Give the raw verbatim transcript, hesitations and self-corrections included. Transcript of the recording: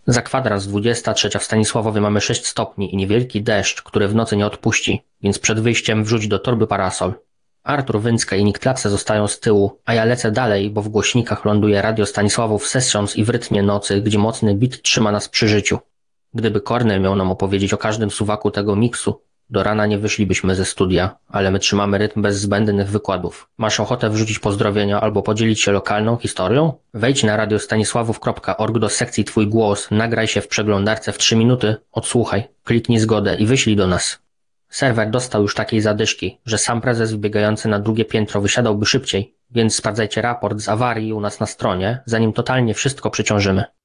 Za kwadrans dwudziesta trzecia w Stanisławowie mamy sześć stopni i niewielki deszcz, który w nocy nie odpuści, więc przed wyjściem wrzuć do torby parasol. Artur Wyncka i Nick Tlapse zostają z tyłu, a ja lecę dalej, bo w głośnikach ląduje radio Stanisławów Sessions i w rytmie nocy, gdzie mocny beat trzyma nas przy życiu. Gdyby Kornel miał nam opowiedzieć o każdym suwaku tego miksu, do rana nie wyszlibyśmy ze studia, ale my trzymamy rytm bez zbędnych wykładów. Masz ochotę wrzucić pozdrowienia albo podzielić się lokalną historią? Wejdź na radiostanisławów kropka org do sekcji Twój głos, nagraj się w przeglądarce w trzy minuty, odsłuchaj, kliknij zgodę i wyślij do nas. Serwer dostał już takiej zadyszki, że sam prezes wbiegający na drugie piętro wysiadałby szybciej, więc sprawdzajcie raport z awarii u nas na stronie, zanim totalnie wszystko przeciążymy.